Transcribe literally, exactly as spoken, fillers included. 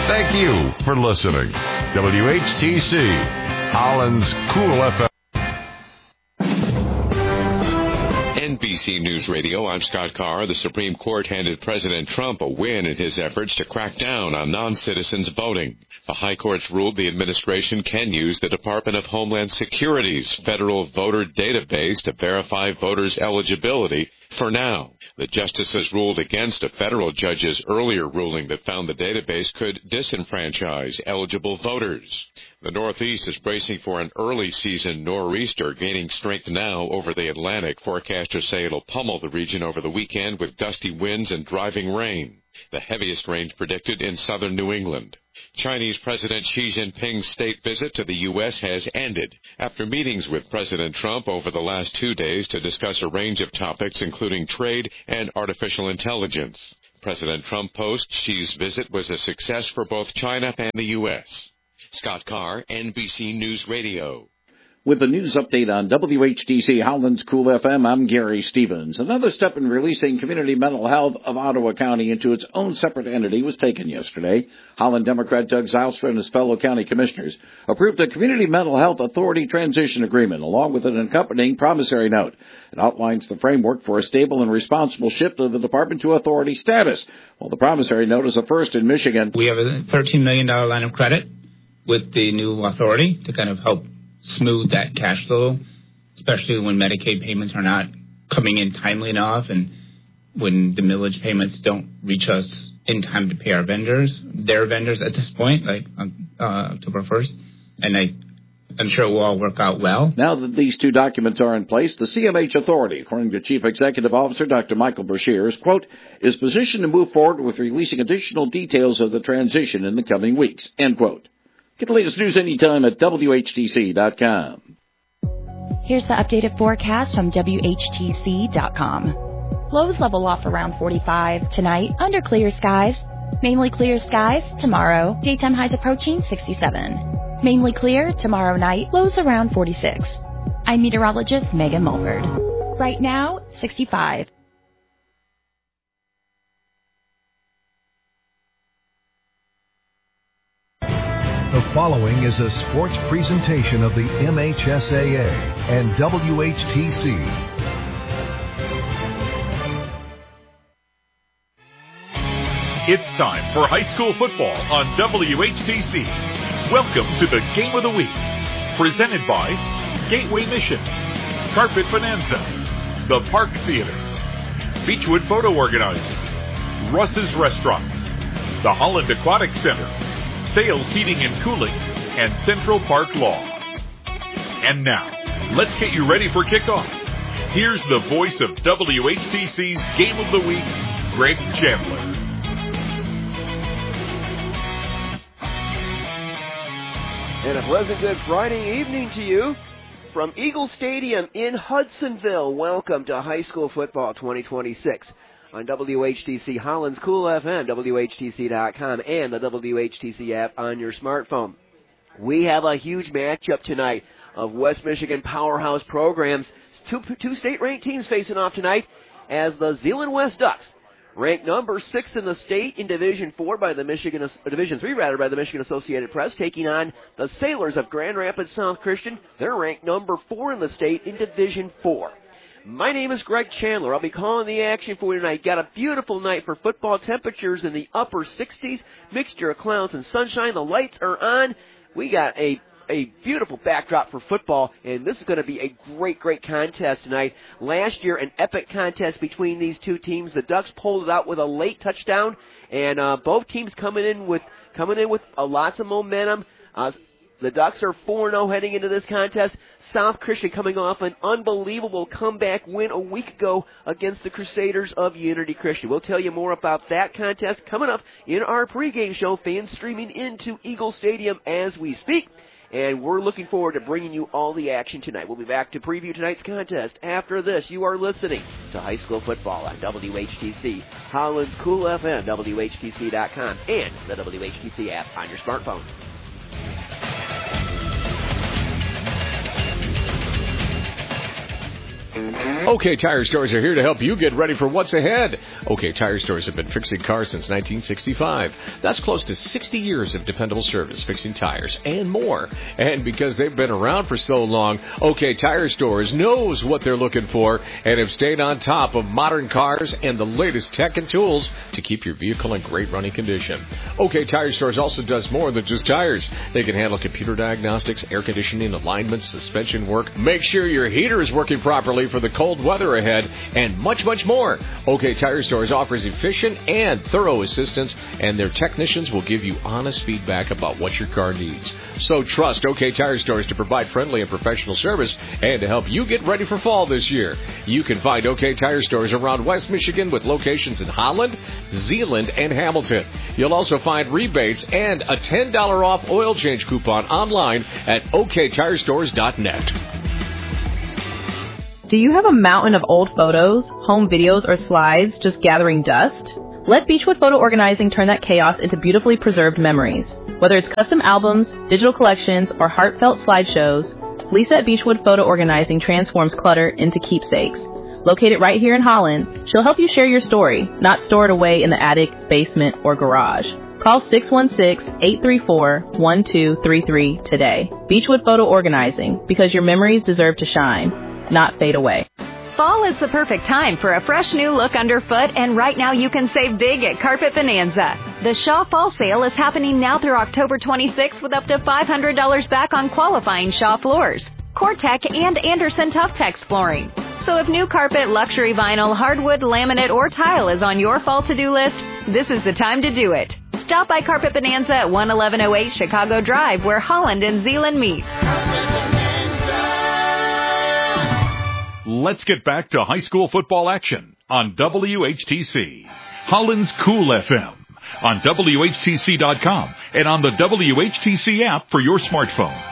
Thank you for listening. W H T C, Holland's Cool F M. N B C News Radio, I'm Scott Carr. The Supreme Court handed President Trump a win in his efforts to crack down on non-citizens voting. The High Court's ruled the administration can use the Department of Homeland Security's federal voter database to verify voters' eligibility for now. The justices ruled against a federal judge's earlier ruling that found the database could disenfranchise eligible voters. The Northeast is bracing for an early season nor'easter, gaining strength now over the Atlantic. Forecasters say it'll pummel the region over the weekend with gusty winds and driving rain. The heaviest rain predicted in southern New England. Chinese President Xi Jinping's state visit to the U S has ended after meetings with President Trump over the last two days to discuss a range of topics, including trade and artificial intelligence. President Trump posts Xi's visit was a success for both China and the U S. Scott Carr, N B C News Radio. With the news update on W H T C Holland's Cool F M, I'm Gary Stevens. Another step in releasing Community Mental Health of Ottawa County into its own separate entity was taken yesterday. Holland Democrat Doug Zylstra and his fellow county commissioners approved a Community Mental Health Authority transition agreement along with an accompanying promissory note. It outlines the framework for a stable and responsible shift of the department to authority status. While the promissory note is a first in Michigan. We have a thirteen million dollars line of credit with the new authority to kind of help smooth that cash flow, especially when Medicaid payments are not coming in timely enough and when the millage payments don't reach us in time to pay our vendors, their vendors at this point, like uh, October first. And I, I'm sure it will all work out well. Now that these two documents are in place, the C M H Authority, according to Chief Executive Officer Doctor Michael Brashears, quote, is positioned to move forward with releasing additional details of the transition in the coming weeks, end quote. Get the latest news anytime at W H T C dot com. Here's the updated forecast from W H T C dot com. Lows level off around forty-five tonight under clear skies. Mainly clear skies tomorrow. Daytime highs approaching sixty-seven. Mainly clear tomorrow night. Lows around forty-six. I'm meteorologist Megan Mulford. Right now, sixty-five. The following is a sports presentation of the M H S A A and W H T C. It's time for high school football on W H T C. Welcome to the Game of the Week, presented by Gateway Mission, Carpet Bonanza, The Park Theater, Beechwood Photo Organizing, Russ's Restaurants, the Holland Aquatic Center, Sales Heating and Cooling, and Central Park Law. And now, let's get you ready for kickoff. Here's the voice of W H T C's Game of the Week, Greg Chandler. And a pleasant good Friday evening to you from Eagle Stadium in Hudsonville. Welcome to High School Football twenty twenty-six. On W H T C Holland's Cool F M, W H T C dot com, and the W H T C app on your smartphone. We have a huge matchup tonight of West Michigan powerhouse programs. Two, two state-ranked teams facing off tonight as the Zeeland West Ducks, ranked number six in the state in Division Four by the Michigan, uh, Division Three rather by the Michigan Associated Press, taking on the Sailors of Grand Rapids South Christian. They're ranked number four in the state in Division Four. My name is Greg Chandler. I'll be calling the action for you tonight. Got a beautiful night for football. Temperatures in the upper sixties. Mixture of clouds and sunshine. The lights are on. We got a a beautiful backdrop for football, and this is going to be a great, great contest tonight. Last year, an epic contest between these two teams. The Ducks pulled it out with a late touchdown, and uh, both teams coming in with coming in with uh, lots of momentum. Uh, The Ducks are four and oh heading into this contest. South Christian coming off an unbelievable comeback win a week ago against the Crusaders of Unity Christian. We'll tell you more about that contest coming up in our pregame show. Fans streaming into Eagle Stadium as we speak. And we're looking forward to bringing you all the action tonight. We'll be back to preview tonight's contest. After this, you are listening to High School Football on W H T C, Holland's Cool F M, W H T C dot com, and the W H T C app on your smartphone. OK Tire Stores are here to help you get ready for what's ahead. OK Tire Stores have been fixing cars since nineteen sixty-five. That's close to sixty years of dependable service, fixing tires, and more. And because they've been around for so long, OK Tire Stores knows what they're looking for and have stayed on top of modern cars and the latest tech and tools to keep your vehicle in great running condition. OK Tire Stores also does more than just tires. They can handle computer diagnostics, air conditioning, alignments, suspension work, make sure your heater is working properly for the cold weather ahead, and much, much more. OK Tire Stores offers efficient and thorough assistance, and their technicians will give you honest feedback about what your car needs. So trust OK Tire Stores to provide friendly and professional service and to help you get ready for fall this year. You can find OK Tire Stores around West Michigan with locations in Holland, Zeeland, and Hamilton. You'll also find rebates and a ten dollars off oil change coupon online at O K tire stores dot net. Do you have a mountain of old photos, home videos, or slides just gathering dust? Let Beechwood Photo Organizing turn that chaos into beautifully preserved memories. Whether it's custom albums, digital collections, or heartfelt slideshows, Lisa at Beechwood Photo Organizing transforms clutter into keepsakes. Located right here in Holland, she'll help you share your story, not store it away in the attic, basement, or garage. Call six one six, eight three four, one two three three today. Beechwood Photo Organizing, because your memories deserve to shine, not fade away. Fall is the perfect time for a fresh new look underfoot, and right now you can save big at Carpet Bonanza. The Shaw Fall Sale is happening now through October twenty-sixth with up to five hundred dollars back on qualifying Shaw floors, Cortec, and Anderson Tough-Tex flooring. So if new carpet, luxury vinyl, hardwood, laminate, or tile is on your fall to-do list, this is the time to do it. Stop by Carpet Bonanza at one eleven oh eight Chicago Drive, where Holland and Zeeland meet. Let's get back to high school football action on W H T C. Holland's Cool F M on W H T C dot com and on the W H T C app for your smartphone.